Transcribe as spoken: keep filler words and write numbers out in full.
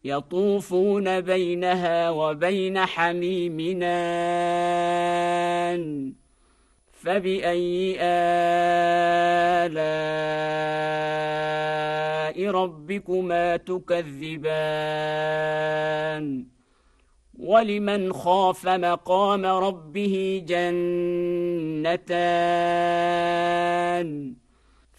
يطوفون بينها وبين حميم آن فبأي آلاء ربكما تكذبان ولمن خاف مقام ربه جنتان